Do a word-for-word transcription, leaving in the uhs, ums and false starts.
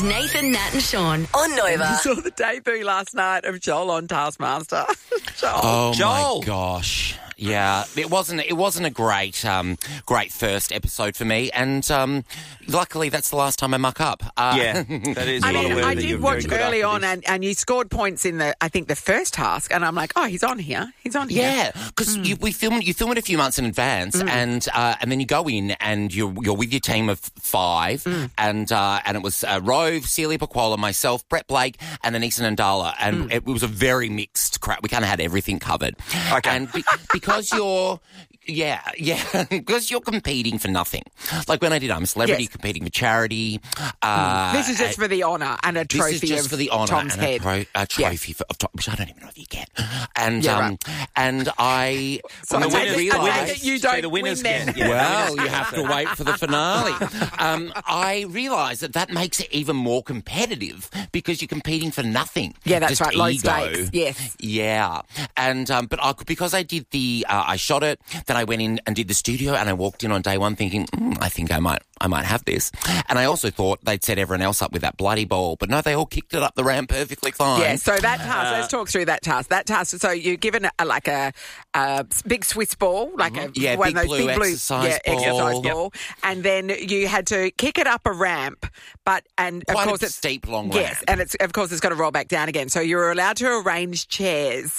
Nathan, Nat and Sean on Nova. You saw the debut last night of Joel on Taskmaster. Joel. Oh Joel. my gosh. Yeah, it wasn't. It wasn't a great, um, great first episode for me, and um, luckily that's the last time I muck up. Uh, Yeah, that is. I well mean, aware I that did you're watch very good early after on, this. and, and you scored points in the, I think, the first task, and I'm like, oh, he's on here. He's on here. Yeah, because Mm. you we film you film it a few months in advance, and uh, and then you go in and you're you're with your team of five, Mm. and uh, and it was uh, Rove, Celia Paquola, myself, Brett Blake, and then Ethan and Darla, and Mm. it was a very mixed crowd. We kind of had everything covered. Okay. And be- because you're. Yeah, yeah, because you're competing for nothing. Like when I did I'm a Celebrity, Yes. competing for charity. Uh, This is just for the honour and a this trophy is just of for the honour Tom's and head. a, tro- a trophy for, of Tom, which I don't even know if you get. And Yeah, um, and I, So when I I take it- I realised, take it you So don't the winners win then. get- yeah. well, you have to wait for the finale. Um, I realised that that makes it even more competitive because you're competing for nothing. Yeah, that's Just right, low ego. stakes, yes. Yeah, and um, but I, because I did the, uh, I shot it, then I went in and did the studio, and I walked in on day one thinking, mm, I think I might, I might have this, and I also thought they'd set everyone else up with that bloody ball, but no, they all kicked it up the ramp perfectly fine. Yeah, so that task, let's talk through that task. That task, so you're given a, like a, a big Swiss ball, like a Yeah, one big of those blue big blue exercise yeah, exercise ball. ball, and then you had to kick it up a ramp, but and of Quite a course it's steep, long yes, ramp. and it's of course it's got to roll back down again. So you're allowed to arrange chairs